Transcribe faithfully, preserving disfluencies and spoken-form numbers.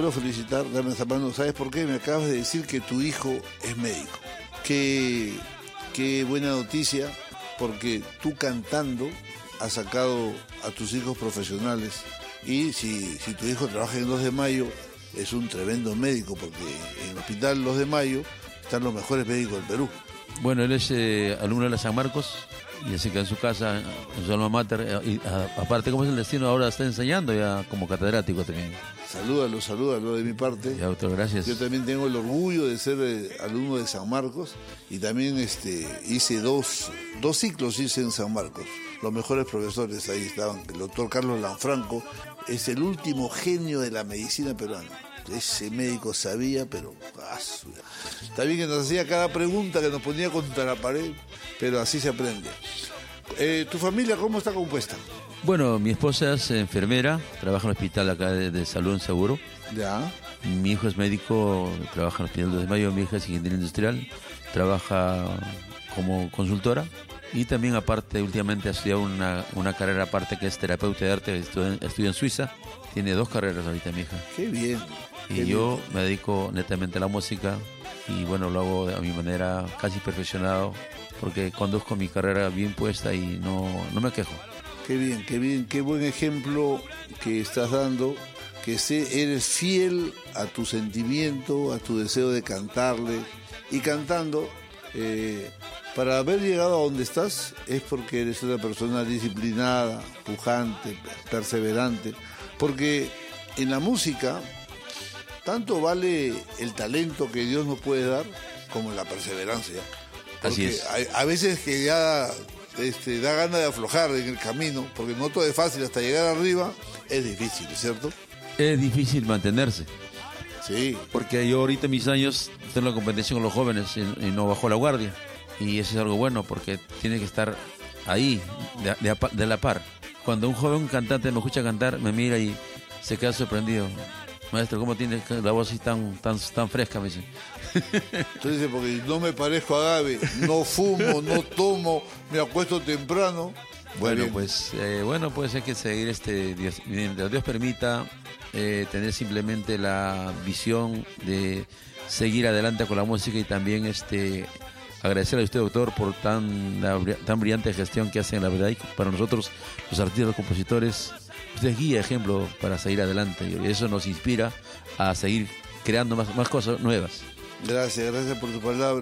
vuelvo a felicitar, dame esa mano. ¿Sabes por qué? Me acabas de decir que tu hijo es médico. Qué, qué buena noticia, porque tú cantando has sacado a tus hijos profesionales. Y si, si tu hijo trabaja en dos de mayo, es un tremendo médico, porque en el hospital dos de mayo están los mejores médicos del Perú. Bueno, él es eh, alumno de la San Marcos y así que en su casa, en su alma mater, eh, y a, aparte, ¿cómo es el destino? Ahora está enseñando ya como catedrático también. Salúdalo, salúdalo de mi parte. Ya, doctor, gracias. Yo también tengo el orgullo de ser eh, alumno de San Marcos y también este, hice dos, dos ciclos hice en San Marcos. Los mejores profesores ahí estaban. El doctor Carlos Lanfranco es el último genio de la medicina peruana. Ese médico sabía, pero ah, está bien que nos hacía cada pregunta que nos ponía contra la pared, pero así se aprende. Eh, ¿Tu familia cómo está compuesta? Bueno, mi esposa es enfermera, trabaja en el hospital acá de, de Salud Seguro. Ya. Mi hijo es médico, trabaja en el hospital dos de mayo. Mi hija es ingeniera industrial, trabaja como consultora. Y también aparte, últimamente ha estudiado una, una carrera aparte que es terapeuta de arte, estudia, estudia en Suiza. Tiene dos carreras ahorita mi hija. Qué bien. Y qué yo bien. me dedico netamente a la música y bueno, lo hago a mi manera casi perfeccionado porque conduzco mi carrera bien puesta y no, no me quejo. Qué bien, qué bien, qué buen ejemplo que estás dando, que sé, eres fiel a tu sentimiento, a tu deseo de cantarle y cantando. Eh, para haber llegado a donde estás es porque eres una persona disciplinada, pujante, perseverante, porque en la música tanto vale el talento que Dios nos puede dar como la perseverancia. Porque Así es. Hay, a veces que ya este, da ganas de aflojar en el camino, porque no todo es fácil, hasta llegar arriba es difícil, ¿cierto? Es difícil mantenerse. Sí. Porque yo ahorita en mis años tengo la competencia con los jóvenes y, y no bajo la guardia. Y eso es algo bueno porque tiene que estar ahí, de, de, de la par. Cuando un joven cantante me escucha cantar, me mira y se queda sorprendido. Maestro, ¿cómo tiene la voz así tan, tan, tan fresca? Me dice. Entonces, porque no me parezco a Gabe, no fumo, no tomo, me acuesto temprano. Bueno, pues, eh, bueno, pues hay que seguir este, Dios, mientras Dios permita, eh, tener simplemente la visión de seguir adelante con la música y también este agradecerle a usted, doctor, por tan, la, tan brillante gestión que hacen, la verdad, y para nosotros, los artistas, los compositores, usted es guía, ejemplo para seguir adelante y eso nos inspira a seguir creando más, más cosas nuevas. Gracias, gracias por tu palabra.